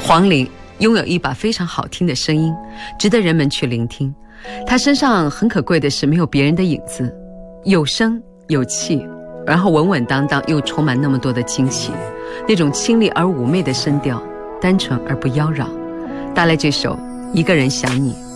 黄龄拥有一把非常好听的声音，值得人们去聆听。她身上很可贵的是没有别人的影子，有声有气，然后稳稳当当又充满那么多的惊喜，那种清丽而妩媚的声调，单纯而不妖娆。带来这首《一个人想你》。